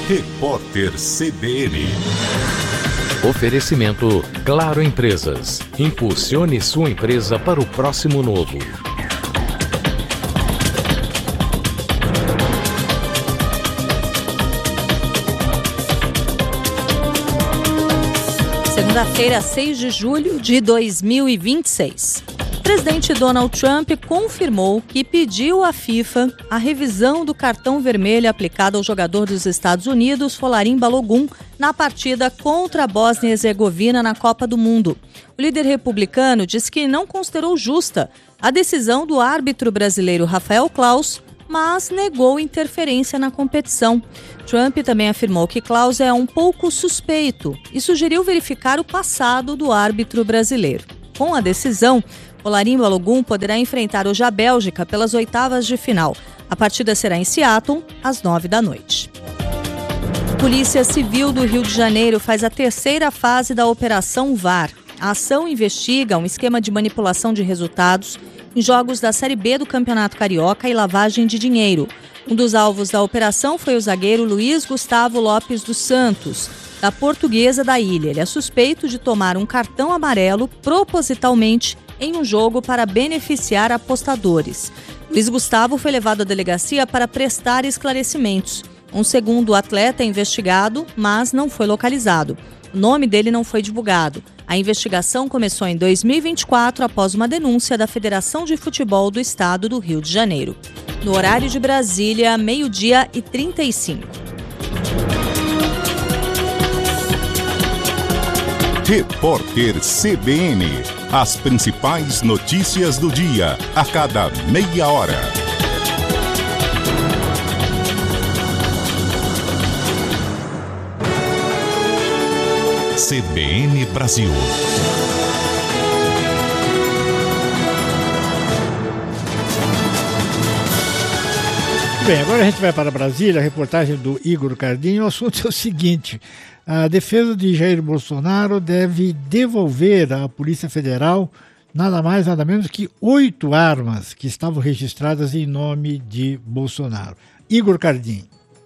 Repórter CBN. Oferecimento Claro Empresas. Impulsione sua empresa para o próximo novo. Segunda-feira, 6 de julho de 2026. O presidente Donald Trump confirmou que pediu à FIFA a revisão do cartão vermelho aplicado ao jogador dos Estados Unidos, Folarin Balogun, na partida contra a Bósnia e Herzegovina na Copa do Mundo. O líder republicano disse que não considerou justa a decisão do árbitro brasileiro Rafael Claus, mas negou interferência na competição. Trump também afirmou que Claus é um pouco suspeito e sugeriu verificar o passado do árbitro brasileiro. Com a decisão, Folarin Balogun poderá enfrentar hoje a Bélgica pelas oitavas de final. A partida será em Seattle, às 21h. Polícia Civil do Rio de Janeiro faz a terceira fase da Operação VAR. A ação investiga um esquema de manipulação de resultados em jogos da Série B do Campeonato Carioca e lavagem de dinheiro. Um dos alvos da operação foi o zagueiro Luiz Gustavo Lopes dos Santos, da Portuguesa da Ilha. Ele é suspeito de tomar um cartão amarelo propositalmente em um jogo para beneficiar apostadores. Luiz Gustavo foi levado à delegacia para prestar esclarecimentos. Um segundo atleta é investigado, mas não foi localizado. O nome dele não foi divulgado. A investigação começou em 2024 após uma denúncia da Federação de Futebol do Estado do Rio de Janeiro. No horário de Brasília, 12h35. Repórter CBN. As principais notícias do dia, a cada meia hora. CBN Brasil. Bem, agora a gente vai para Brasília, a reportagem do Igor Cardinho. O assunto é o seguinte: a defesa de Jair Bolsonaro deve devolver à Polícia Federal nada mais, nada menos que 8 armas que estavam registradas em nome de Bolsonaro. Igor Cardinho.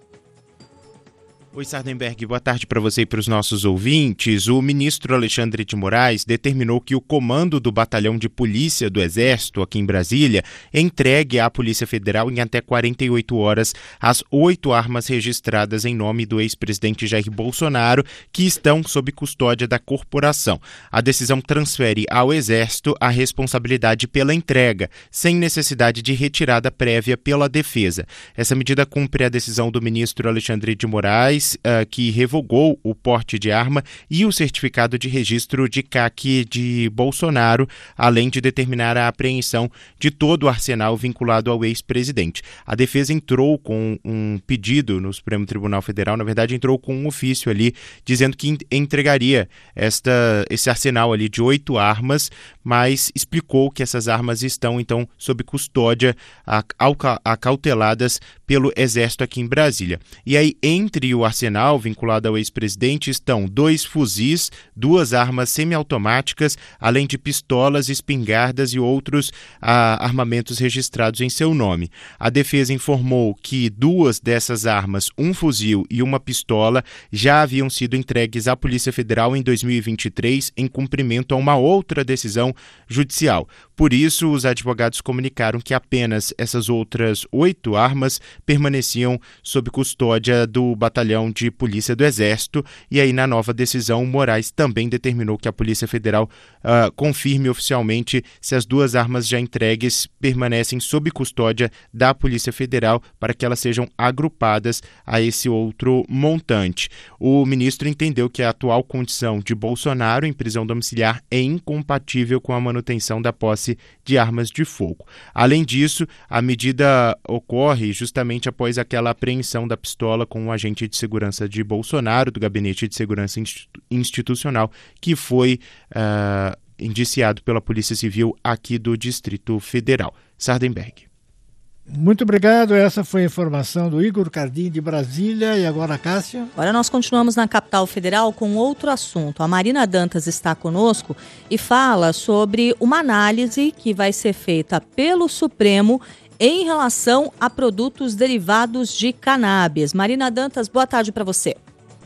Oi, Sardenberg, boa tarde para você e para os nossos ouvintes. O ministro Alexandre de Moraes determinou que o comando do Batalhão de Polícia do Exército, aqui em Brasília, entregue à Polícia Federal em até 48 horas as 8 armas registradas em nome do ex-presidente Jair Bolsonaro, que estão sob custódia da corporação. A decisão transfere ao Exército a responsabilidade pela entrega, sem necessidade de retirada prévia pela defesa. Essa medida cumpre a decisão do ministro Alexandre de Moraes, que revogou o porte de arma e o certificado de registro de CAC de Bolsonaro, além de determinar a apreensão de todo o arsenal vinculado ao ex-presidente. A defesa entrou com um pedido no Supremo Tribunal Federal, na verdade entrou com um ofício ali, dizendo que entregaria esse arsenal ali de 8 armas, mas explicou que essas armas estão, então, sob custódia acauteladas pelo Exército aqui em Brasília. E aí, entre o arsenal vinculado ao ex-presidente estão 2 fuzis, 2 armas semiautomáticas, além de pistolas, espingardas e outros armamentos registrados em seu nome. A defesa informou que 2 dessas armas, um fuzil e uma pistola, já haviam sido entregues à Polícia Federal em 2023 em cumprimento a uma outra decisão judicial. Por isso, os advogados comunicaram que apenas essas outras 8 armas permaneciam sob custódia do Batalhão de Polícia do Exército, e aí na nova decisão, Moraes também determinou que a Polícia Federal confirme oficialmente se as 2 armas já entregues permanecem sob custódia da Polícia Federal para que elas sejam agrupadas a esse outro montante. O ministro entendeu que a atual condição de Bolsonaro em prisão domiciliar é incompatível com a manutenção da posse de armas de fogo. Além disso, a medida ocorre justamente após aquela apreensão da pistola com um agente de segurança de Bolsonaro, do Gabinete de Segurança Institucional, que foi indiciado pela Polícia Civil aqui do Distrito Federal. Sardenberg. Muito obrigado, essa foi a informação do Igor Cardinho de Brasília. E agora, Cássia? Agora nós continuamos na capital federal com outro assunto. A Marina Dantas está conosco e fala sobre uma análise que vai ser feita pelo Supremo em relação a produtos derivados de cannabis. Marina Dantas, boa tarde para você.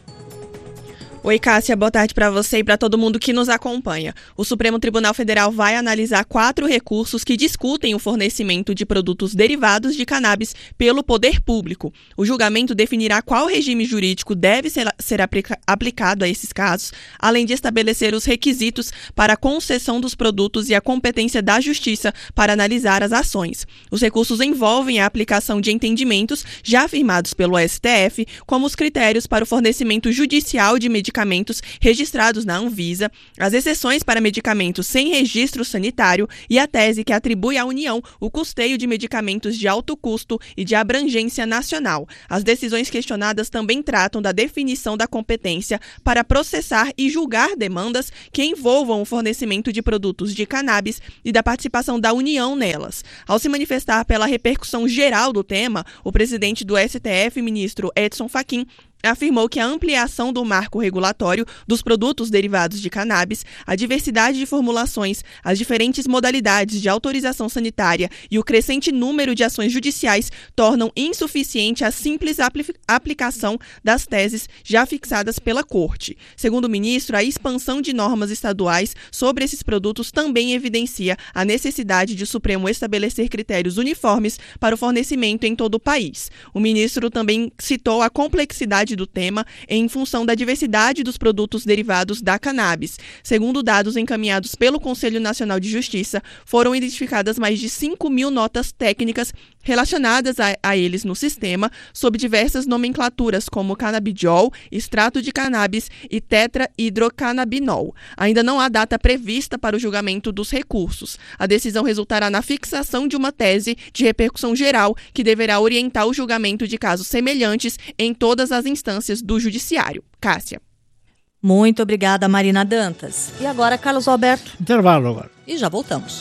Oi, Cássia, boa tarde para você e para todo mundo que nos acompanha. O Supremo Tribunal Federal vai analisar 4 recursos que discutem o fornecimento de produtos derivados de cannabis pelo poder público. O julgamento definirá qual regime jurídico deve ser aplicado a esses casos, além de estabelecer os requisitos para a concessão dos produtos e a competência da Justiça para analisar as ações. Os recursos envolvem a aplicação de entendimentos já afirmados pelo STF, como os critérios para o fornecimento judicial de medicamentos registrados na Anvisa, as exceções para medicamentos sem registro sanitário e a tese que atribui à União o custeio de medicamentos de alto custo e de abrangência nacional. As decisões questionadas também tratam da definição da competência para processar e julgar demandas que envolvam o fornecimento de produtos de cannabis e da participação da União nelas. Ao se manifestar pela repercussão geral do tema, o presidente do STF, ministro Edson Fachin, afirmou que a ampliação do marco regulatório dos produtos derivados de cannabis, a diversidade de formulações, as diferentes modalidades de autorização sanitária e o crescente número de ações judiciais tornam insuficiente a simples aplicação das teses já fixadas pela Corte. Segundo o ministro, a expansão de normas estaduais sobre esses produtos também evidencia a necessidade de o Supremo estabelecer critérios uniformes para o fornecimento em todo o país. O ministro também citou a complexidade do tema em função da diversidade dos produtos derivados da cannabis. Segundo dados encaminhados pelo Conselho Nacional de Justiça, foram identificadas mais de 5.000 notas técnicas relacionadas a eles no sistema, sob diversas nomenclaturas como canabidiol, extrato de cannabis e tetrahidrocannabinol. Ainda não há data prevista para o julgamento dos recursos. A decisão resultará na fixação de uma tese de repercussão geral que deverá orientar o julgamento de casos semelhantes em todas as instâncias do Judiciário. Cássia. Muito obrigada, Marina Dantas. E agora, Carlos Alberto. Intervalo agora. E já voltamos.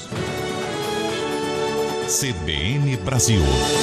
CBN Brasil.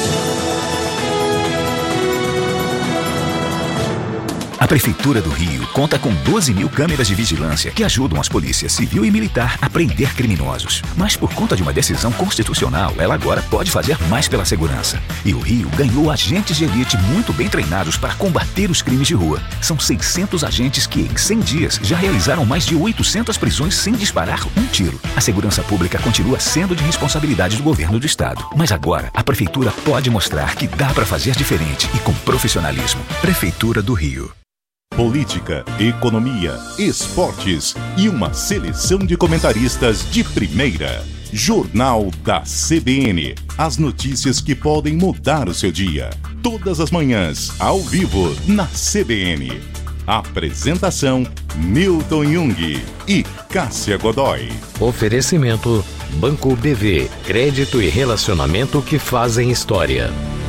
A Prefeitura do Rio conta com 12 mil câmeras de vigilância que ajudam as polícias civil e militar a prender criminosos. Mas por conta de uma decisão constitucional, ela agora pode fazer mais pela segurança. E o Rio ganhou agentes de elite muito bem treinados para combater os crimes de rua. São 600 agentes que, em 100 dias, já realizaram mais de 800 prisões sem disparar um tiro. A segurança pública continua sendo de responsabilidade do governo do estado. Mas agora, a Prefeitura pode mostrar que dá para fazer diferente e com profissionalismo. Prefeitura do Rio. Política, economia, esportes e uma seleção de comentaristas de primeira. Jornal da CBN. As notícias que podem mudar o seu dia. Todas as manhãs, ao vivo, na CBN. Apresentação: Milton Jung e Cássia Godoy. Oferecimento: Banco BV. Crédito e relacionamento que fazem história.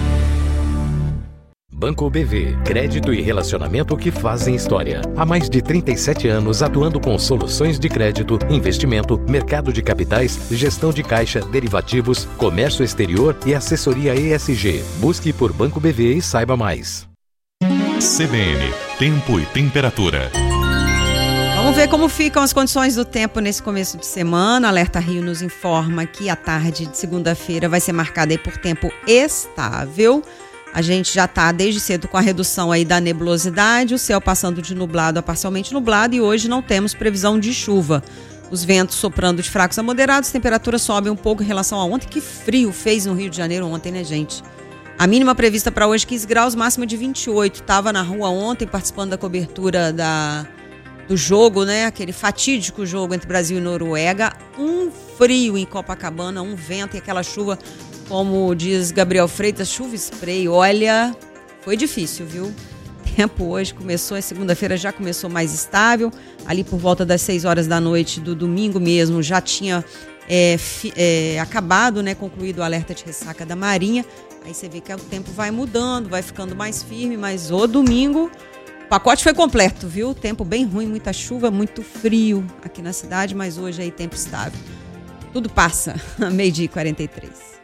Banco BV, crédito e relacionamento que fazem história. Há mais de 37 anos atuando com soluções de crédito, investimento, mercado de capitais, gestão de caixa, derivativos, comércio exterior e assessoria ESG. Busque por Banco BV e saiba mais. CBN, tempo e temperatura. Vamos ver como ficam as condições do tempo nesse começo de semana. Alerta Rio nos informa que a tarde de segunda-feira vai ser marcada aí por tempo estável. A gente já está desde cedo com a redução aí da nebulosidade, o céu passando de nublado a parcialmente nublado e hoje não temos previsão de chuva. Os ventos soprando de fracos a moderados, temperatura sobe um pouco em relação a ontem. Que frio fez no Rio de Janeiro ontem, né, gente? A mínima prevista para hoje 15 graus, máxima de 28. Estava na rua ontem participando da cobertura do jogo, né? Aquele fatídico jogo entre Brasil e Noruega. Um frio em Copacabana, um vento e aquela chuva. Como diz Gabriel Freitas, chuva spray. Olha, foi difícil, viu? O tempo hoje começou, a segunda-feira já começou mais estável. Ali por volta das 6 horas da noite do domingo mesmo já tinha acabado, né? Concluído o alerta de ressaca da Marinha. Aí você vê que o tempo vai mudando, vai ficando mais firme, mas o domingo o pacote foi completo, viu? Tempo bem ruim, muita chuva, muito frio aqui na cidade, mas hoje aí tempo estável. Tudo passa, 12h43.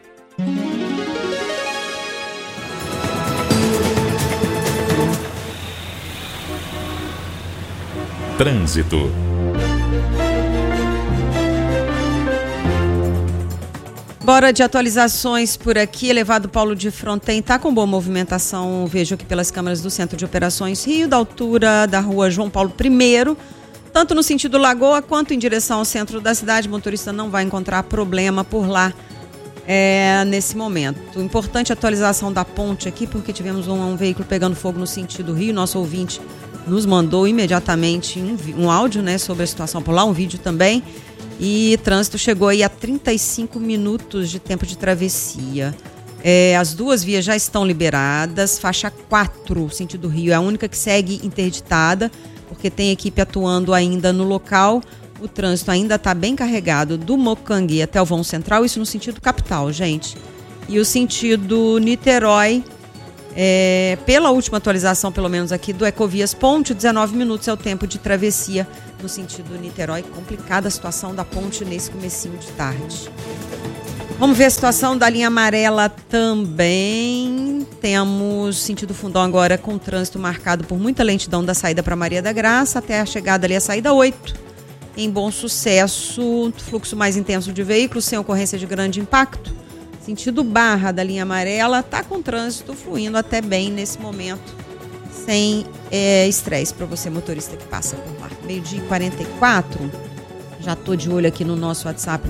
Trânsito. Bora de atualizações por aqui. Elevado Paulo de Fronten está com boa movimentação, vejo aqui pelas câmeras do Centro de Operações Rio, da altura da rua João Paulo I, tanto no sentido Lagoa quanto em direção ao centro da cidade. O motorista não vai encontrar problema por lá nesse momento. Importante atualização da ponte aqui, porque tivemos um veículo pegando fogo no sentido Rio. Nosso ouvinte nos mandou imediatamente um áudio, né, sobre a situação por lá, um vídeo também. E trânsito chegou aí a 35 minutos de tempo de travessia. As duas vias já estão liberadas. Faixa 4, sentido Rio, é a única que segue interditada, porque tem equipe atuando ainda no local. O trânsito ainda está bem carregado do Mocangui até o vão central, isso no sentido capital, gente. E o sentido Niterói, pela última atualização, pelo menos aqui, do Ecovias Ponte, 19 minutos é o tempo de travessia no sentido Niterói. Complicada a situação da ponte nesse comecinho de tarde. Vamos ver a situação da linha amarela também. Temos sentido Fundão agora com trânsito marcado por muita lentidão da saída para Maria da Graça até a chegada ali, a saída 8. Em Bom Sucesso, fluxo mais intenso de veículos, sem ocorrência de grande impacto. Sentido Barra da linha amarela está com trânsito fluindo até bem nesse momento, sem estresse para você, motorista que passa por lá. 12h44, já estou de olho aqui no nosso WhatsApp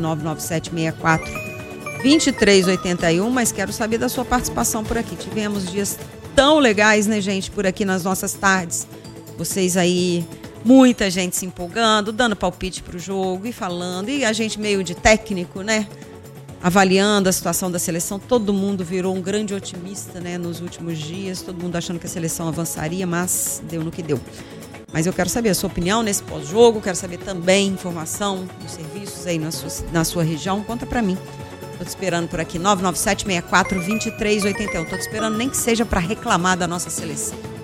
99764-2381, mas quero saber da sua participação por aqui. Tivemos dias tão legais, né, gente, por aqui nas nossas tardes. Vocês aí, muita gente se empolgando, dando palpite para o jogo e falando, e a gente meio de técnico, né? Avaliando a situação da seleção. Todo mundo virou um grande otimista, né, nos últimos dias, todo mundo achando que a seleção avançaria, mas deu no que deu. Mas eu quero saber a sua opinião nesse pós-jogo, quero saber também informação dos serviços aí na sua região. Conta pra mim. Tô te esperando por aqui, 997-64-2381. Tô te esperando nem que seja para reclamar da nossa seleção.